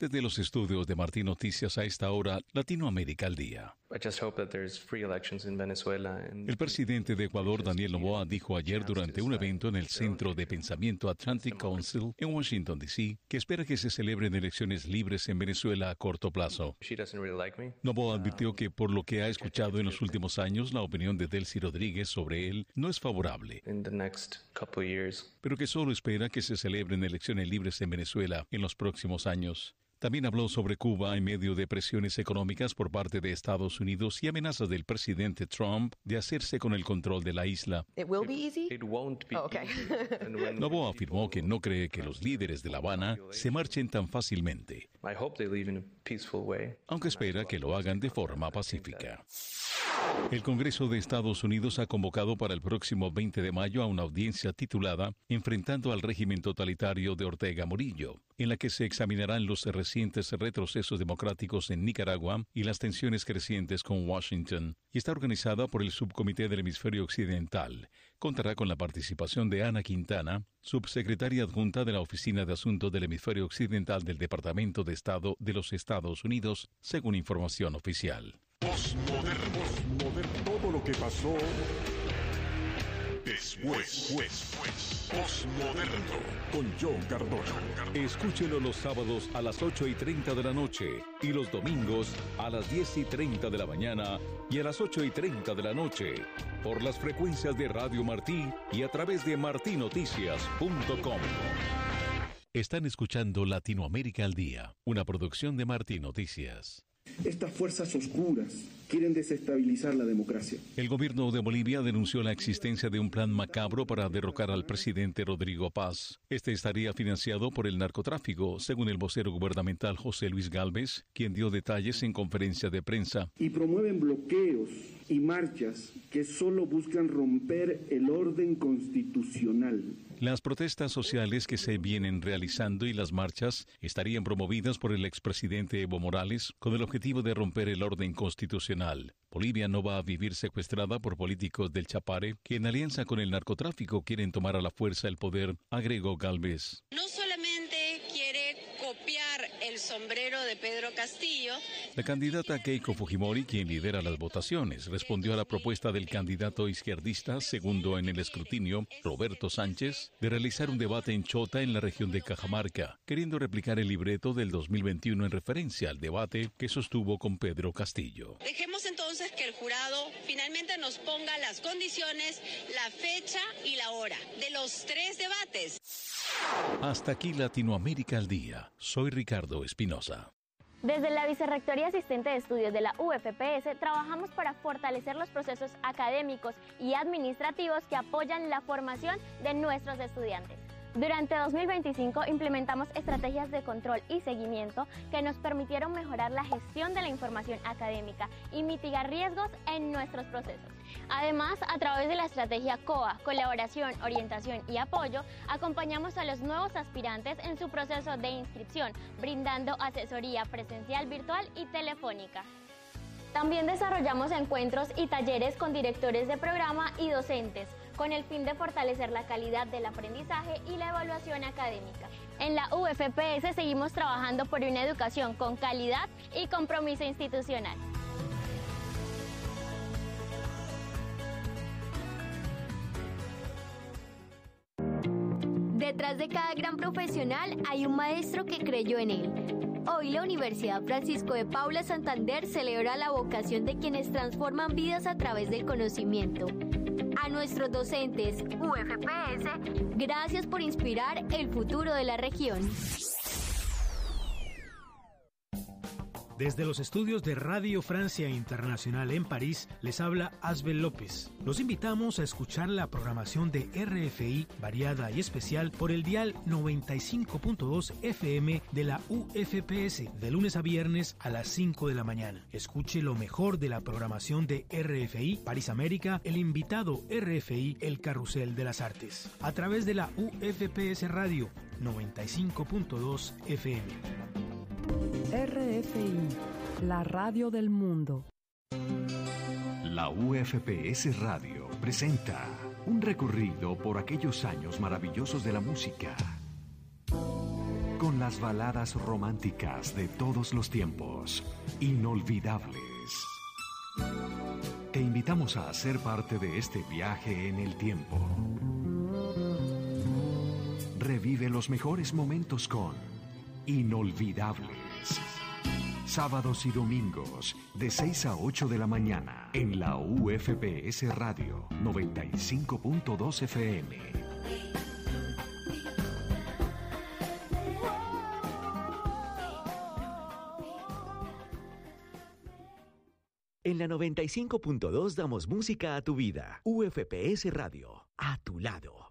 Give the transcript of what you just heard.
Desde los estudios de Martín Noticias a esta hora, Latinoamérica al Día. El presidente de Ecuador, Daniel Noboa, dijo ayer durante un evento en el Centro de Pensamiento Atlantic Council en Washington, D.C., que espera que se celebren elecciones libres en Venezuela a corto plazo. Noboa advirtió que por lo que ha escuchado en los últimos años, la opinión de Delcy Rodríguez sobre él no es favorable, pero que solo espera que se celebren elecciones libres en Venezuela en los próximos años. También habló sobre Cuba en medio de presiones económicas por parte de Estados Unidos y amenazas del presidente Trump de hacerse con el control de la isla. Noboa afirmó que no cree que los líderes de La Habana se marchen tan fácilmente, aunque espera que lo hagan de forma pacífica. El Congreso de Estados Unidos ha convocado para el próximo 20 de mayo a una audiencia titulada Enfrentando al régimen totalitario de Ortega Murillo, en la que se examinarán los recientes retrocesos democráticos en Nicaragua y las tensiones crecientes con Washington, y está organizada por el Subcomité del Hemisferio Occidental. Contará con la participación de Ana Quintana, subsecretaria adjunta de la Oficina de Asuntos del Hemisferio Occidental del Departamento de Estado de los Estados Unidos, según información oficial. Postmoderno. Todo lo que pasó después. Postmoderno. Con John Cardona. Escúchelo los sábados a las 8:30 de la noche y los domingos a las 10:30 de la mañana y a las 8:30 de la noche por las frecuencias de Radio Martí y a través de martinoticias.com. Están escuchando Latinoamérica al Día, una producción de Martín Noticias. Estas fuerzas oscuras quieren desestabilizar la democracia. El gobierno de Bolivia denunció la existencia de un plan macabro para derrocar al presidente Rodrigo Paz. Este estaría financiado por el narcotráfico, según el vocero gubernamental José Luis Gálvez, quien dio detalles en conferencia de prensa. Y promueven bloqueos y marchas que solo buscan romper el orden constitucional. Las protestas sociales que se vienen realizando y las marchas estarían promovidas por el expresidente Evo Morales con el objetivo de romper el orden constitucional. Bolivia no va a vivir secuestrada por políticos del Chapare que en alianza con el narcotráfico quieren tomar a la fuerza el poder, agregó Gálvez. No solamente quiere copiar el sombrero de Pedro Castillo. La candidata Keiko Fujimori, quien lidera las votaciones, respondió a la propuesta del candidato izquierdista, segundo en el escrutinio, Roberto Sánchez, de realizar un debate en Chota, en la región de Cajamarca, queriendo replicar el libreto del 2021 en referencia al debate que sostuvo con Pedro Castillo. Dejemos entonces que el jurado finalmente nos ponga las condiciones, la fecha y la hora de los 3 debates. Hasta aquí Latinoamérica al Día. Soy Ricardo Espinosa. Desde la Vicerrectoría Asistente de Estudios de la UFPS trabajamos para fortalecer los procesos académicos y administrativos que apoyan la formación de nuestros estudiantes. Durante 2025 implementamos estrategias de control y seguimiento que nos permitieron mejorar la gestión de la información académica y mitigar riesgos en nuestros procesos. Además, a través de la estrategia COA, Colaboración, Orientación y Apoyo, acompañamos a los nuevos aspirantes en su proceso de inscripción, brindando asesoría presencial, virtual y telefónica. También desarrollamos encuentros y talleres con directores de programa y docentes, con el fin de fortalecer la calidad del aprendizaje y la evaluación académica. En la UFPS seguimos trabajando por una educación con calidad y compromiso institucional. Detrás de cada gran profesional hay un maestro que creyó en él. Hoy la Universidad Francisco de Paula Santander celebra la vocación de quienes transforman vidas a través del conocimiento. A nuestros docentes UFPS, gracias por inspirar el futuro de la región. Desde los estudios de Radio Francia Internacional en París, les habla Asbel López. Los invitamos a escuchar la programación de RFI variada y especial por el dial 95.2 FM de la UFPS, de lunes a viernes a las 5 de la mañana. Escuche lo mejor de la programación de RFI París América, el invitado RFI, el Carrusel de las Artes, a través de la UFPS Radio 95.2 FM. RFI, la radio del mundo. La UFPS Radio presenta un recorrido por aquellos años maravillosos de la música. con las baladas románticas de todos los tiempos, inolvidables. Te invitamos a ser parte de este viaje en el tiempo. Revive los mejores momentos con Inolvidables. Sábados y domingos, de 6 a 8 de la mañana, en la UFPS Radio 95.2 FM. En la 95.2 damos música a tu vida. UFPS Radio, a tu lado.